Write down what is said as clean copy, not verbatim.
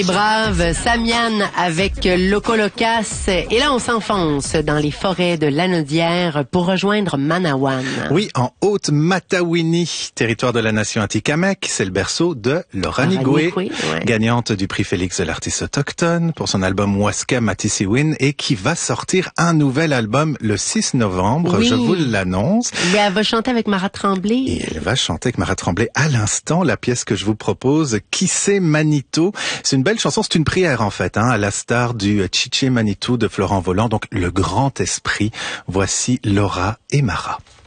Brave, Samian avec Loco Locas. Et là, on s'enfonce dans les forêts de Lanaudière pour rejoindre Manawan. Oui, en Haute-Matawini, territoire de la nation Atikamekw. C'est le berceau de Laura Nigoué, gagnante du prix Félix de l'artiste autochtone pour son album Waska Matisiwin et qui va sortir un nouvel album le 6 novembre, oui. Je vous l'annonce. Mais elle va chanter avec Mara Tremblay. Et elle va chanter avec Mara Tremblay à l'instant, la pièce que je vous propose, Qui c'est Manitou. C'est une belle chanson, c'est une prière en fait, à la star du Chiché Manitou de Florent Volant, donc le grand esprit. Voici Laura et Mara.